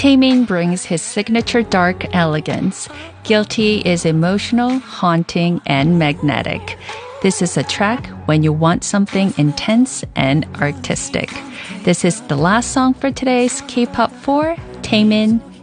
Taemin brings his signature dark elegance. Guilty is emotional, haunting, and magnetic. This is a track when you want something intense and artistic. This is the last song for today's K-pop 4, Taemin,